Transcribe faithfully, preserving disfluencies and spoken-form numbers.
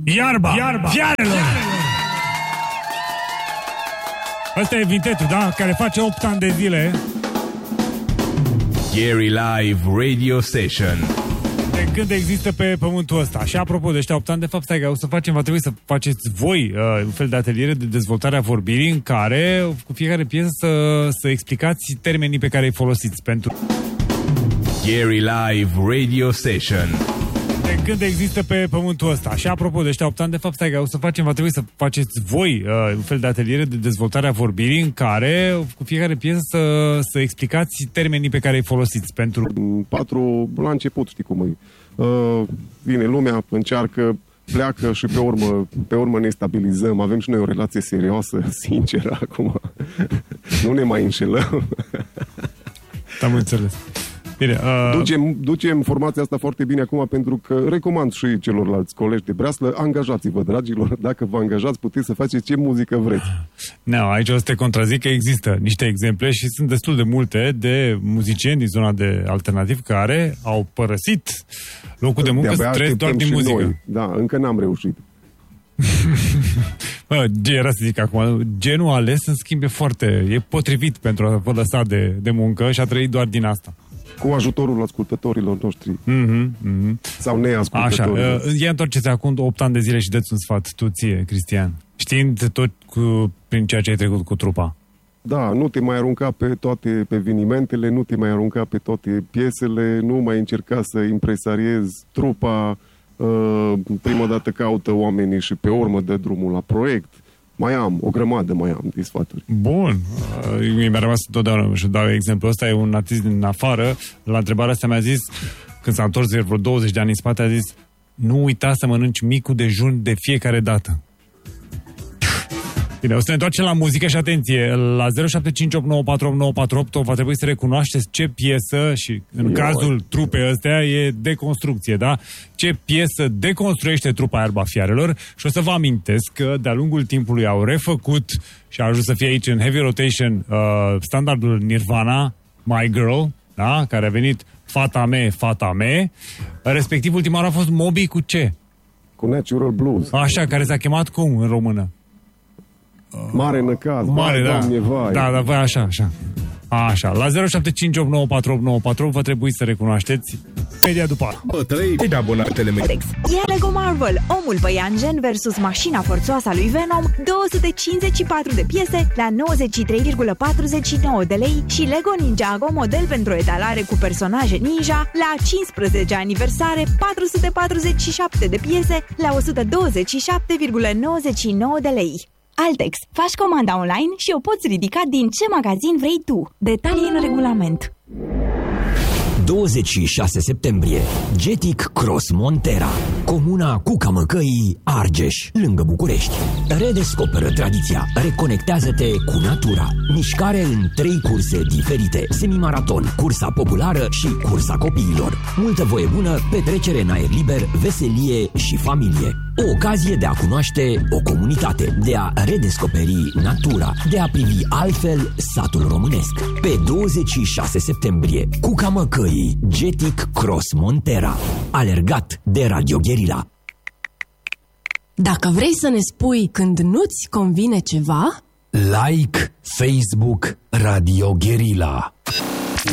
Iarba, Iarba. Fiarelor. Ăsta e vintetul, da? Care face opt ani de zile. Gary Live Radio Station. De când există pe pământul ăsta. Și apropo de ăștia opt ani, de fapt, stai că o să facem, va trebui să faceți voi uh, un fel de ateliere de dezvoltare a vorbirii în care, cu fiecare piesă, să, să explicați termenii pe care îi folosiți pentru... Gary Live Radio Station. De când există pe pământul ăsta. Și apropo de ăștia opt ani, de fapt, stai că o să facem, va trebui să faceți voi uh, un fel de ateliere de dezvoltare a vorbirii în care, cu fiecare piesă, să, să explicați termenii pe care îi folosiți pentru... Patru, la început, știi cum e. Uh, vine lumea, încearcă, pleacă și pe urmă, pe urmă ne stabilizăm. Avem și noi o relație serioasă, sinceră, acum. Nu ne mai înșelăm. Am înțeles. Bine, uh... ducem, ducem formația asta foarte bine acum, pentru că recomand și celorlalți colegi de breaslă, angajați-vă, dragilor, dacă vă angajați, puteți să faceți ce muzică vreți. Nu, aici o să te contrazic că există niște exemple și sunt destul de multe de muzicieni din zona de alternativ care au părăsit locul de muncă să trăiesc doar din muzică. Noi. Da, încă n-am reușit. Bă, era să zic acum, genul ales în schimb e foarte, e potrivit pentru a vă lăsa de, de muncă și a trăit doar din asta. Cu ajutorul ascultătorilor noștri. Mm-hmm, mm-hmm. Sau neascultătorilor. Așa, ia întorceți acum opt ani de zile și dă-ți un sfat, tu ție, Cristian. Știind tot cu, prin ceea ce ai trecut cu trupa. Da, nu te mai arunca pe toate evenimentele, nu te mai arunca pe toate piesele, nu mai încerca să impresariezi trupa, uh, prima dată caută oamenii și pe urmă dă drumul la proiect. Mai am, o grămadă mai am de sfaturi. Bun. Mi-a rămas totdeauna și dau exemplu ăsta, e un artist din afară, la întrebarea asta mi-a zis, când s-a întors de vreo douăzeci de ani în spate, a zis, nu uita să mănânci micul dejun de fiecare dată. Bine, o să ne întoarcem la muzică și atenție, la zero șapte cinci opt nouă patru opt nouă patru opt va trebui să recunoașteți ce piesă, și în Eu cazul trupei astea e deconstrucție, da? Ce piesă deconstruiește trupa Iarba Fiarelor și o să vă amintesc că de-a lungul timpului au refăcut și a ajuns să fie aici în Heavy Rotation uh, standardul Nirvana, My Girl, da? Care a venit Fata me, Fata me, respectiv ultima oară a fost Moby cu ce? Cu Natural Blues. Așa, care s-a chemat cum în română? Mare năcaz, mare, vai, da. Doamne, vai. Da, da, vai, așa, așa. Așa, la zero șapte cinci opt nouă patru opt nouă patru vă trebuie să recunoașteți media după. Bă, trei de abonatele mele. E Lego Marvel, omul păianjen versus mașina forțoasă a lui Venom, două sute cincizeci și patru de piese la nouăzeci și trei virgulă patruzeci și nouă de lei și Lego Ninjago, model pentru etalare cu personaje ninja, la cincisprezecea aniversare, patru sute patruzeci și șapte de piese la o sută douăzeci și șapte virgulă nouăzeci și nouă de lei. Altex. Faci comanda online și o poți ridica din ce magazin vrei tu. Detalii în regulament. douăzeci și șase septembrie. Getic Cross Montera, comuna Cucamăcăii, Argeș, lângă București. Redescoperă tradiția, reconectează-te cu natura. Mișcare în trei curse diferite: semimaraton, cursa populară și cursa copiilor. Multă voie bună, petrecere în aer liber, veselie și familie. O ocazie de a cunoaște o comunitate, de a redescoperi natura, de a privi altfel satul românesc. Pe douăzeci și șase septembrie, Cucamăcăii, Getic Cross Montera, alergat de Radio Guerilla. Dacă vrei să ne spui când nu-ți convine ceva, like Facebook Radio Guerilla.